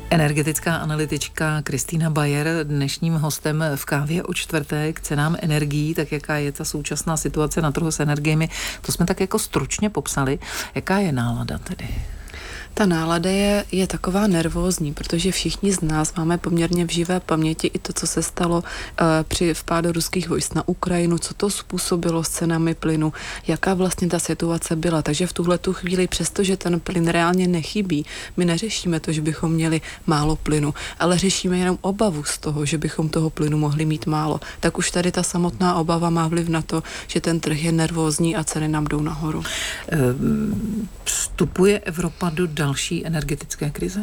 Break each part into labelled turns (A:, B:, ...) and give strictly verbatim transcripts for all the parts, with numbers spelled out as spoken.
A: Energetická analytička Kristýna Bayer dnešním hostem v Kávě o čtvrté k cenám energií, tak jaká je ta současná situace na trhu s energiemi. To jsme tak jako stručně popsali. Jaká je nálada tedy?
B: Ta nálada je, je taková nervózní, protože všichni z nás máme poměrně v živé paměti i to, co se stalo uh, při vpádu ruských vojsk na Ukrajinu, co to způsobilo s cenami plynu, jaká vlastně ta situace byla. Takže v tuhle tu chvíli, přestože ten plyn reálně nechybí, my neřešíme to, že bychom měli málo plynu, ale řešíme jenom obavu z toho, že bychom toho plynu mohli mít málo. Tak už tady ta samotná obava má vliv na to, že ten trh je nervózní a ceny nám jdou nahoru.
A: Vstupuje Evropa do další energetické krize?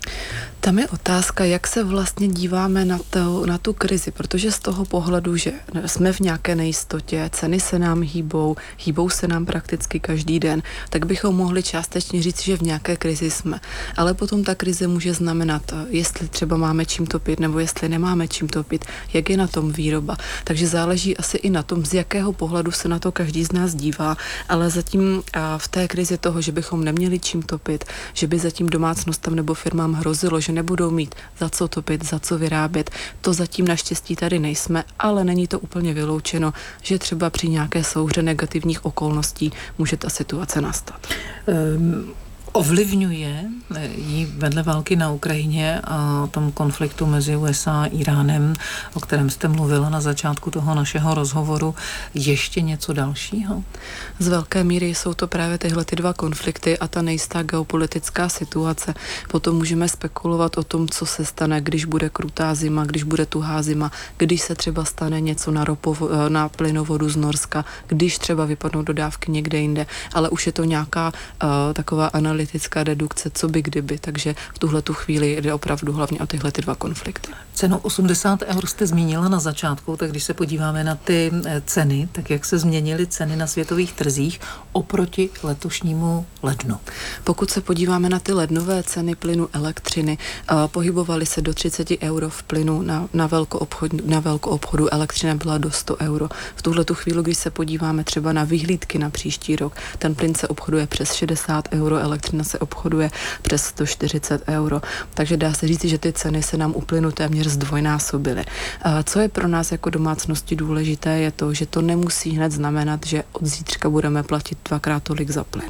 B: Tam je otázka, jak se vlastně díváme na, to, na tu krizi, protože z toho pohledu, že jsme v nějaké nejistotě, ceny se nám hýbou, hýbou se nám prakticky každý den, tak bychom mohli částečně říct, že v nějaké krizi jsme. Ale potom ta krize může znamenat, jestli třeba máme čím topit, nebo jestli nemáme čím topit, jak je na tom výroba. Takže záleží asi i na tom, z jakého pohledu se na to každý z nás dívá, ale zatím v té krizi toho, že bychom neměli čím topit, že by zatím domácnostem nebo firmám hrozilo, že nebudou mít za co topit, za co vyrábět. To zatím naštěstí tady nejsme, ale není to úplně vyloučeno, že třeba při nějaké souhře negativních okolností může ta situace nastat.
A: Um. Ovlivňuje jí vedle války na Ukrajině a tom konfliktu mezi U S A a Iránem, o kterém jste mluvila na začátku toho našeho rozhovoru, ještě něco dalšího?
B: Z velké míry jsou to právě tyhle ty dva konflikty a ta nejistá geopolitická situace. Potom můžeme spekulovat o tom, co se stane, když bude krutá zima, když bude tuhá zima, když se třeba stane něco na, ropovo- na plynovodu z Norska, když třeba vypadnou dodávky někde jinde, ale už je to nějaká uh, taková analýza, politická dedukce, co by kdyby, takže v tuhle tu chvíli jde opravdu hlavně o tyhle ty dva konflikty.
A: Cenu osmdesát eur jste zmínila na začátku, tak když se podíváme na ty ceny, tak jak se změnily ceny na světových trzích oproti letošnímu lednu?
B: Pokud se podíváme na ty lednové ceny plynu, elektřiny, pohybovaly se do třicet euro v plynu, na, na, velkoobchod, na velkoobchodu elektřina byla do sto euro. V tuhle tu chvíli, když se podíváme třeba na vyhlídky na příští rok, ten plyn se obchoduje přes šedesát euro, elektřina se obchoduje přes sto čtyřicet euro. Takže dá se říct, že ty ceny se nám u plynu téměř zdvojnásobily. Co je pro nás jako domácnosti důležité, je to, že to nemusí hned znamenat, že od zítřka budeme platit dvakrát tolik za plyn.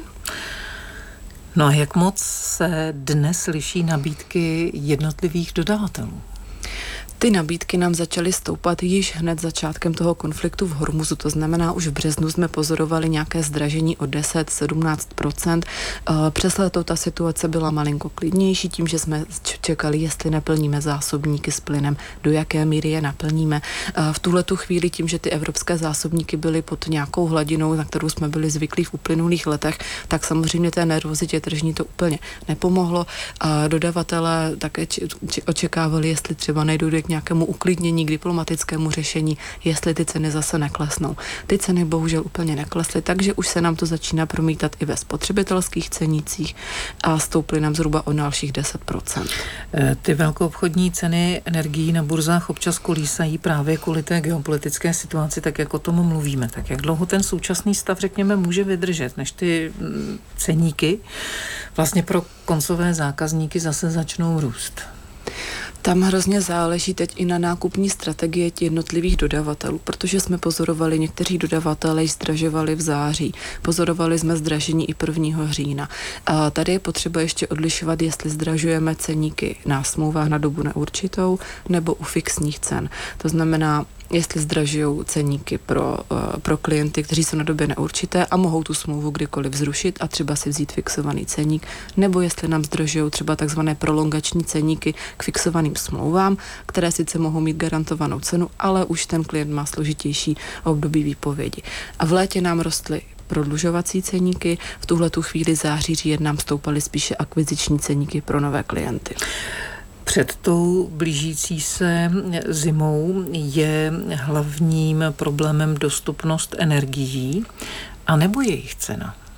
A: No a jak moc se dnes liší nabídky jednotlivých dodavatelů?
B: Ty nabídky nám začaly stoupat již hned začátkem toho konfliktu v Hormuzu, to znamená, už v březnu jsme pozorovali nějaké zdražení o deset až sedmnáct procent. Přes léto ta situace byla malinko klidnější tím, že jsme čekali, jestli neplníme zásobníky s plynem, do jaké míry je naplníme. V tuhletu chvíli tím, že ty evropské zásobníky byly pod nějakou hladinou, na kterou jsme byli zvyklí v uplynulých letech, tak samozřejmě té nervozitě tržní to úplně nepomohlo. Dodavatelé také očekávali, jestli třeba nejdojde k nějakému uklidnění, k diplomatickému řešení, jestli ty ceny zase neklesnou. Ty ceny bohužel úplně neklesly, takže už se nám to začíná promítat i ve spotřebitelských cenících a stouply nám zhruba o dalších deset procent.
A: Ty velkoobchodní ceny energií na burzách občas kolísají právě kvůli té geopolitické situaci, tak jak o tom mluvíme. Tak jak dlouho ten současný stav, řekněme, může vydržet, než ty ceníky vlastně pro koncové zákazníky zase začnou růst?
B: Tam hrozně záleží teď i na nákupní strategii jednotlivých dodavatelů, protože jsme pozorovali, někteří dodavatelé již zdražovali v září, pozorovali jsme zdražení i prvního října. A tady je potřeba ještě odlišovat, jestli zdražujeme ceníky na smlouvách na dobu neurčitou nebo u fixních cen. To znamená, jestli zdražují ceníky pro, pro klienty, kteří jsou na době neurčité a mohou tu smlouvu kdykoliv zrušit a třeba si vzít fixovaný ceník, nebo jestli nám zdražují třeba takzvané prolongační ceníky k fixovaným smlouvám, které sice mohou mít garantovanou cenu, ale už ten klient má složitější období výpovědi. A v létě nám rostly prodlužovací ceníky, v tuhletu chvíli září, říjen nám stoupaly spíše akviziční ceníky pro nové klienty.
A: Před tou blížící se zimou je hlavním problémem dostupnost energií, anebo jejich cena?
B: V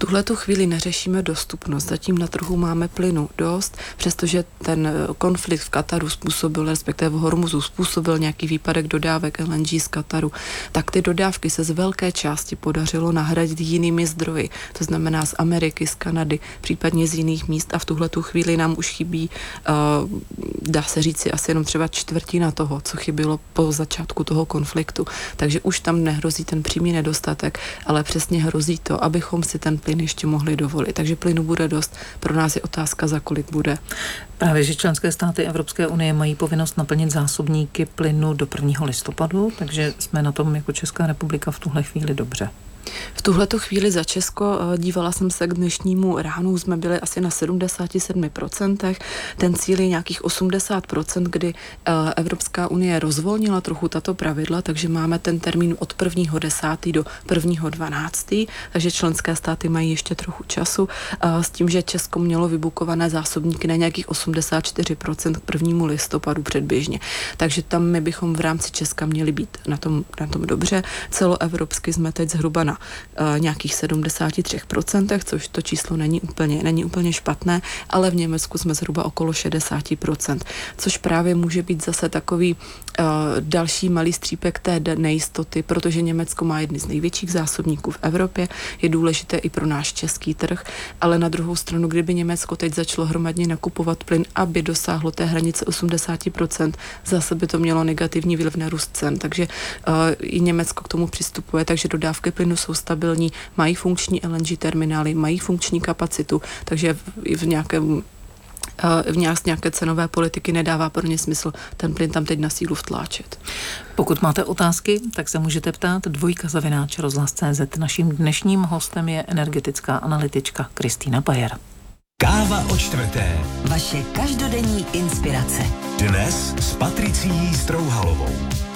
B: tuhletu chvíli neřešíme dostupnost. Zatím na trhu máme plynu dost, přestože ten konflikt v Kataru způsobil, respektive v Hormuzu způsobil nějaký výpadek dodávek L N G z Kataru, tak ty dodávky se z velké části podařilo nahradit jinými zdroji. To znamená z Ameriky, z Kanady, případně z jiných míst a v tuhletu chvíli nám už chybí, uh, dá se říci, asi jenom třeba čtvrtina toho, co chybilo po začátku toho konfliktu. Takže už tam nehrozí ten přímý nedostatek, ale přesně hrozí to, abychom si ten plyn ještě mohli dovolit. Takže plynu bude dost. Pro nás je otázka, za kolik bude.
A: Právě, že členské státy Evropské unie mají povinnost naplnit zásobníky plynu do prvního listopadu, takže jsme na tom jako Česká republika v tuhle chvíli dobře.
B: V tuhletu chvíli za Česko, dívala jsem se k dnešnímu ránu, jsme byli asi na sedmdesát sedm procent. Ten cíl je nějakých osmdesát procent, kdy Evropská unie rozvolnila trochu tato pravidla, takže máme ten termín od prvního desátého do prvního dvanáctého takže členské státy mají ještě trochu času s tím, že Česko mělo vybukované zásobníky na nějakých osmdesát čtyři procent k prvnímu listopadu předběžně. Takže tam my bychom v rámci Česka měli být na tom, na tom dobře. Celoevropsky jsme teď zhruba na uh, nějakých sedmdesát tři procent, což to číslo není úplně, není úplně špatné, ale v Německu jsme zhruba okolo šedesát procent, což právě může být zase takový uh, další malý střípek té nejistoty, protože Německo má jedny z největších zásobníků v Evropě, je důležité i pro náš český trh, ale na druhou stranu, kdyby Německo teď začalo hromadně nakupovat plyn, aby dosáhlo té hranice osmdesát procent, zase by to mělo negativní vliv na růst cen, takže uh, i Německo k tomu přistupuje, takže dodávky plynu jsou stabilní, mají funkční L N G terminály, mají funkční kapacitu, takže v, v nějakém v nějaké cenové politiky nedává pro ně smysl ten plyn tam teď na sílu vtláčet.
A: Pokud máte otázky, tak se můžete ptát dvojka zavináč rozhlas tečka cé zet. Naším dnešním hostem je energetická analytička Kristýna Bayer.
C: Káva o čtvrté.
D: Vaše každodenní inspirace.
C: Dnes s Patricií Strouhalovou.